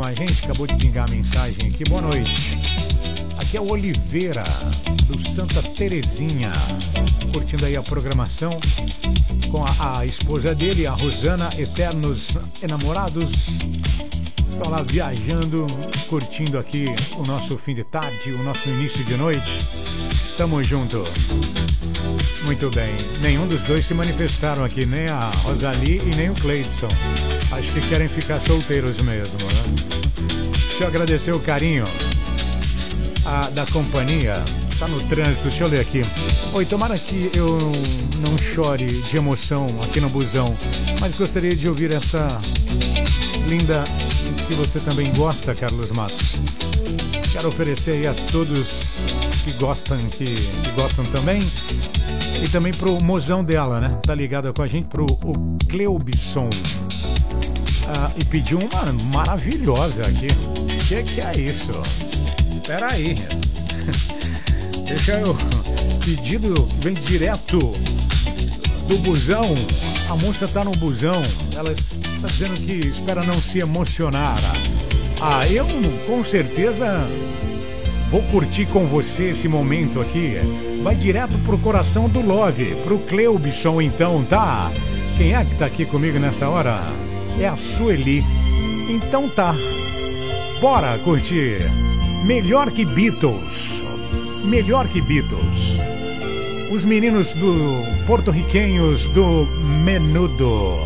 com a gente, acabou de pingar a mensagem aqui. Boa noite. Aqui é o Oliveira, do Santa Terezinha, curtindo aí a programação com a esposa dele, a Rosana, eternos enamorados. Estão lá viajando, curtindo aqui o nosso fim de tarde, o nosso início de noite. Tamo junto. Muito bem. Nenhum dos dois se manifestaram aqui, nem a Rosalie e nem o Cleidson. Acho que querem ficar solteiros mesmo, né? Deixa eu agradecer o carinho da companhia. Tá no trânsito, deixa eu ler aqui. Oi, tomara que eu não chore de emoção aqui no busão, mas gostaria de ouvir essa linda que você também gosta, Carlos Matos. Quero oferecer aí a todos que gostam também. E também pro mozão dela, né? Tá ligado com a gente, pro o Cleubson. E pediu uma maravilhosa aqui. Que é isso? Pera aí. Deixa eu... Pedido vem direto do busão. A moça tá no busão. Ela está dizendo que espera não se emocionar. Eu com certeza vou curtir com você esse momento aqui. Vai direto pro coração do Love, pro Cleubson então, tá? Quem é que tá aqui comigo nessa hora? É a Sueli. Então tá. Bora curtir. Melhor que Beatles. Melhor que Beatles. Os meninos do porto-riquenhos do Menudo.